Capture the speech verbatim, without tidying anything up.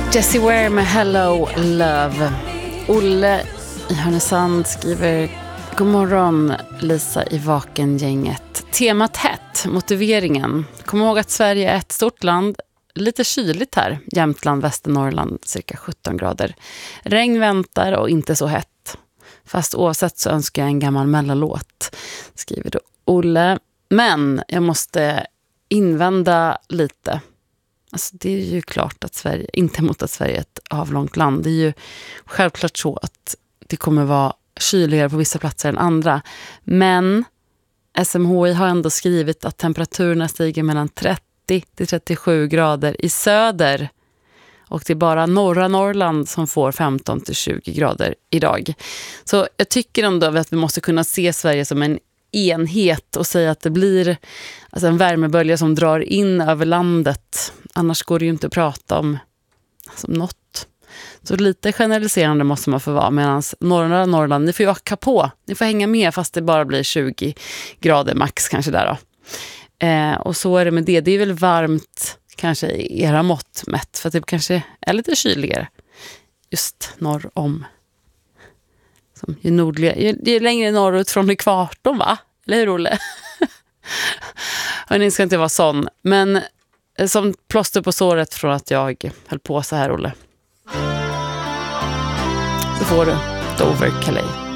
Jessie Ware med Hello Love. Olle i Härnösand skriver: God morgon Lisa i Vakengänget. Temat hett, motiveringen. Kom ihåg att Sverige är ett stort land. Lite kyligt här. Jämtland, Västernorrland, cirka sjutton grader. Regn väntar och inte så hett. Fast oavsett så önskar jag en gammal mellolåt, skriver då Olle. Men jag måste invända lite. Alltså det är ju klart att Sverige, inte mot att Sverige är ett avlångt land. Det är ju självklart så att det kommer vara kyligare på vissa platser än andra. Men S M H I har ändå skrivit att temperaturerna stiger mellan trettio till trettiosju grader i söder. Och det är bara norra Norrland som får femton till tjugo grader idag. Så jag tycker ändå att vi måste kunna se Sverige som en enhet och säga att det blir alltså en värmebölja som drar in över landet. Annars går det ju inte att prata om alltså, något. Så lite generaliserande måste man få vara, medan norra Norrland, ni får ju öka på. Ni får hänga med fast det bara blir tjugo grader max kanske där då. Eh, och så är det med det. Det är väl varmt kanske i era mått mätt, för att det kanske är lite kyligare just norr om. Som ju nordliga, ju, ju längre norrut från ekvatorn, va? Eller hur, Olle? Ni ska inte vara sån. Men som plåster på såret från att jag höll på så här, Olle. Så får du Dover Calais.